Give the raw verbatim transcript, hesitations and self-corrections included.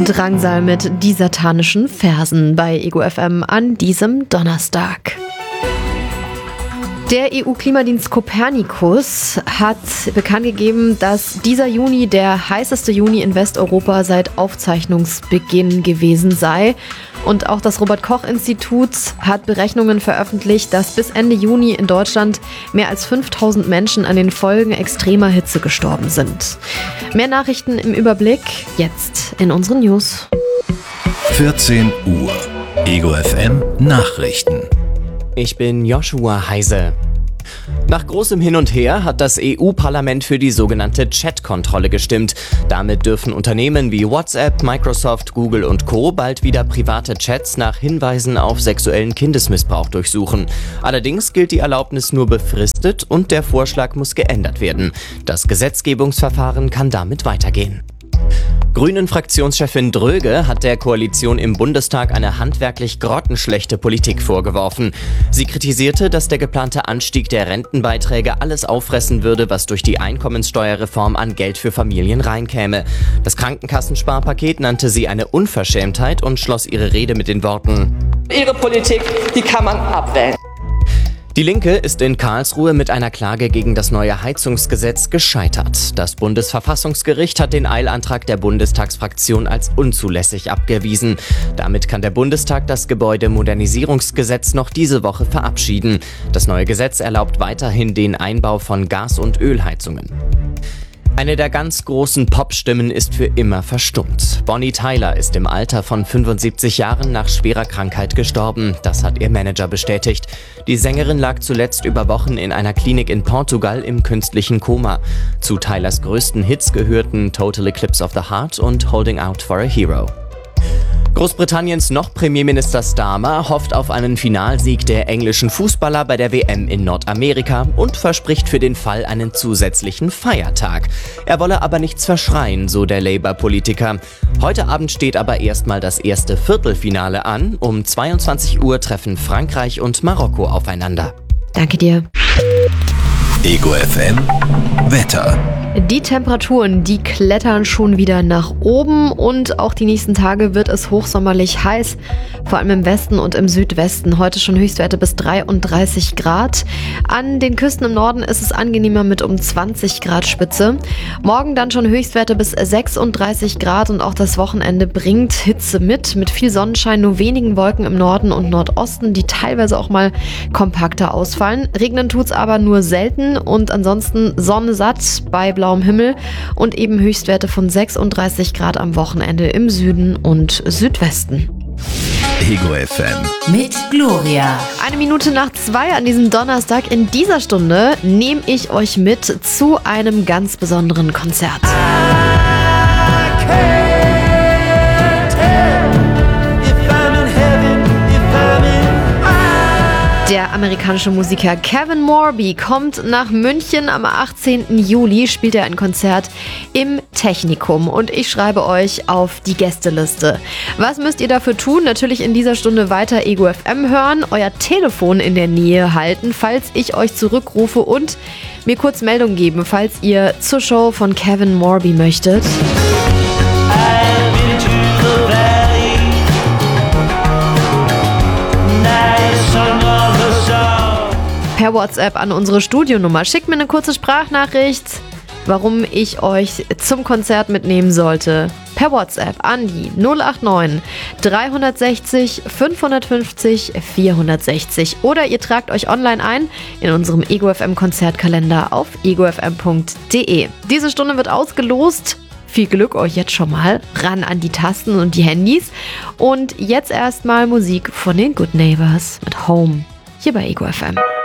Drangsal mit die satanischen Versen bei Ego F M an diesem Donnerstag. Der E U-Klimadienst Copernicus hat bekannt gegeben, dass dieser Juni der heißeste Juni in Westeuropa seit Aufzeichnungsbeginn gewesen sei. Und auch das Robert-Koch-Institut hat Berechnungen veröffentlicht, dass bis Ende Juni in Deutschland mehr als fünftausend Menschen an den Folgen extremer Hitze gestorben sind. Mehr Nachrichten im Überblick jetzt in unseren News. vierzehn Uhr. Ego F M Nachrichten. Ich bin Joshua Heise. Nach großem Hin und Her hat das E U-Parlament für die sogenannte Chat-Kontrolle gestimmt. Damit dürfen Unternehmen wie WhatsApp, Microsoft, Google und Co. bald wieder private Chats nach Hinweisen auf sexuellen Kindesmissbrauch durchsuchen. Allerdings gilt die Erlaubnis nur befristet und der Vorschlag muss geändert werden. Das Gesetzgebungsverfahren kann damit weitergehen. Grünen-Fraktionschefin Dröge hat der Koalition im Bundestag eine handwerklich grottenschlechte Politik vorgeworfen. Sie kritisierte, dass der geplante Anstieg der Rentenbeiträge alles auffressen würde, was durch die Einkommenssteuerreform an Geld für Familien reinkäme. Das Krankenkassensparpaket nannte sie eine Unverschämtheit und schloss ihre Rede mit den Worten: Ihre Politik, die kann man abwählen. Die Linke ist in Karlsruhe mit einer Klage gegen das neue Heizungsgesetz gescheitert. Das Bundesverfassungsgericht hat den Eilantrag der Bundestagsfraktion als unzulässig abgewiesen. Damit kann der Bundestag das Gebäudemodernisierungsgesetz noch diese Woche verabschieden. Das neue Gesetz erlaubt weiterhin den Einbau von Gas- und Ölheizungen. Eine der ganz großen Popstimmen ist für immer verstummt. Bonnie Tyler ist im Alter von fünfundsiebzig Jahren nach schwerer Krankheit gestorben. Das hat ihr Manager bestätigt. Die Sängerin lag zuletzt über Wochen in einer Klinik in Portugal im künstlichen Koma. Zu Tylers größten Hits gehörten Total Eclipse of the Heart und Holding Out for a Hero. Großbritanniens noch Premierminister Starmer hofft auf einen Finalsieg der englischen Fußballer bei der W M in Nordamerika und verspricht für den Fall einen zusätzlichen Feiertag. Er wolle aber nichts verschreien, so der Labour-Politiker. Heute Abend steht aber erstmal das erste Viertelfinale an. Um zweiundzwanzig Uhr treffen Frankreich und Marokko aufeinander. Danke dir. Ego F M Wetter. Die Temperaturen, die klettern schon wieder nach oben und auch die nächsten Tage wird es hochsommerlich heiß, vor allem im Westen und im Südwesten. Heute schon Höchstwerte bis dreiunddreißig Grad. An den Küsten im Norden ist es angenehmer mit um zwanzig Grad Spitze. Morgen dann schon Höchstwerte bis sechsunddreißig Grad und auch das Wochenende bringt Hitze mit, mit viel Sonnenschein, nur wenigen Wolken im Norden und Nordosten, die teilweise auch mal kompakter ausfallen. Regnen tut's aber nur selten und ansonsten Sonne satt bei blauem Himmel und eben Höchstwerte von sechsunddreißig Grad am Wochenende im Süden und Südwesten. Ego F M mit Gloria. Eine Minute nach zwei an diesem Donnerstag. In dieser Stunde nehme ich euch mit zu einem ganz besonderen Konzert. Der amerikanische Musiker Kevin Morby kommt nach München. Am achtzehnten Juli spielt er ein Konzert im Technikum und ich schreibe euch auf die Gästeliste. Was müsst ihr dafür tun? Natürlich in dieser Stunde weiter Ego F M hören, euer Telefon in der Nähe halten, falls ich euch zurückrufe und mir kurz Meldung geben, falls ihr zur Show von Kevin Morby möchtet. Per WhatsApp an unsere Studionummer. Schickt mir eine kurze Sprachnachricht, warum ich euch zum Konzert mitnehmen sollte. Per WhatsApp an die null acht neun dreihundertsechzig fünfhundertfünfzig vierhundertsechzig oder ihr tragt euch online ein in unserem Ego F M Konzertkalender auf ego f m punkt d e. Diese Stunde wird ausgelost. Viel Glück euch jetzt schon mal. Ran an die Tasten und die Handys. Und jetzt erstmal Musik von den Good Neighbors mit Home hier bei Ego F M.